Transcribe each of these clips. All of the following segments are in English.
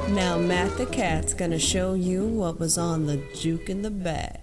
Now Matt the Cat's gonna show you what was on the juke in the bag.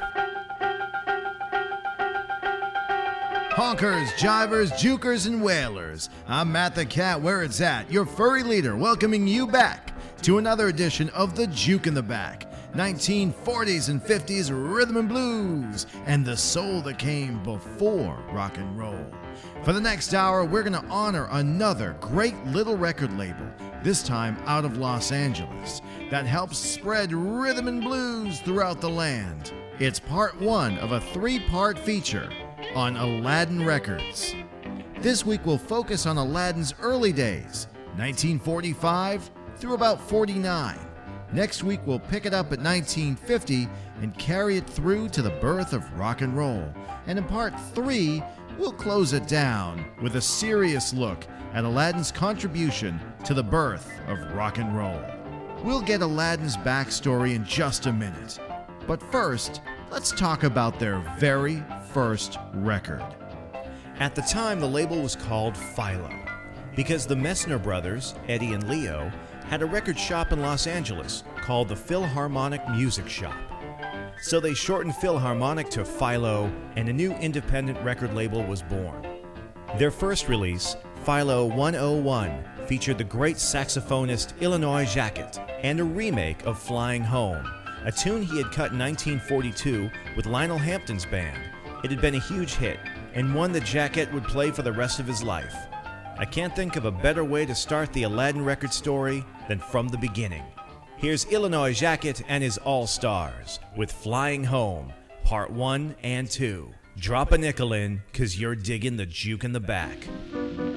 Honkers, jivers, jukers, and whalers. I'm Matt the Cat, where it's at, your furry leader, welcoming you back to another edition of the Juke in the Back. 1940s and 50s rhythm and blues, and the soul that came before rock and roll. For the next hour, we're going to honor another great little record label, this time out of Los Angeles, that helps spread rhythm and blues throughout the land. It's part one of a three-part feature on Aladdin Records. This week we'll focus on Aladdin's early days, 1945 through about 49. Next week we'll pick it up at 1950 and carry it through to the birth of rock and roll. And in part 3, we'll close it down with a serious look at Aladdin's contribution to the birth of rock and roll. We'll get Aladdin's backstory in just a minute. But first, let's talk about their very first record. At the time, the label was called Philo because the Messner brothers, Eddie and Leo, had a record shop in Los Angeles called the Philharmonic Music Shop. So they shortened Philharmonic to Philo, and a new independent record label was born. Their first release, Philo 101, featured the great saxophonist Illinois Jacquet and a remake of Flying Home, a tune he had cut in 1942 with Lionel Hampton's band. It had been a huge hit, and one that Jacquet would play for the rest of his life. I can't think of a better way to start the Aladdin record story than from the beginning. Here's Illinois Jacquet and his All-Stars with Flying Home, Part 1 and 2. Drop a nickel in, 'cause you're digging the juke in the back.